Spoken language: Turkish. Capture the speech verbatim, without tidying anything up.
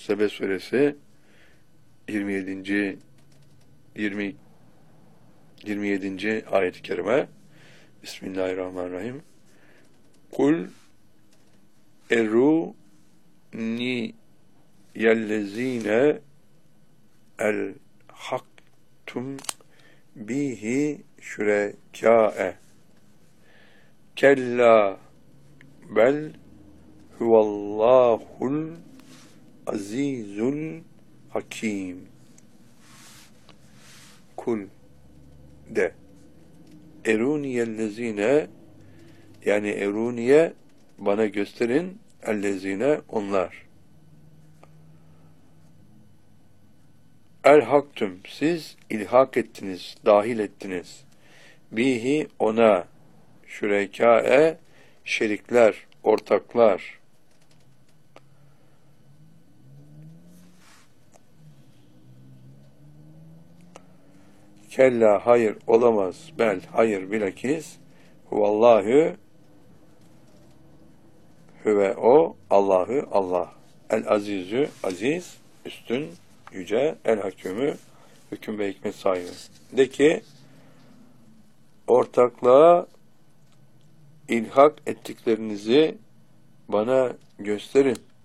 Sebe suresi yirmi yedinci yirmi yirmi yedinci ayet-i kerime. Bismillahirrahmanirrahim. Kul eruni yellezine el haktum bihi şürekâe kella bel huvallahul azizul hakim. Kul de eruniyellezine, yani eruniye bana gösterin, ellezine onlar, el haktum siz ilhak ettiniz, dahil ettiniz, bihi ona, şürekâe şerikler, ortaklar, kella hayır olamaz, bel hayır bilakis, huvallahü hüve o, Allahü Allah, el azizü aziz, üstün, yüce, el hakümü hüküm ve hikmet sahibi. De ki ortaklığa ilhak ettiklerinizi bana gösterin.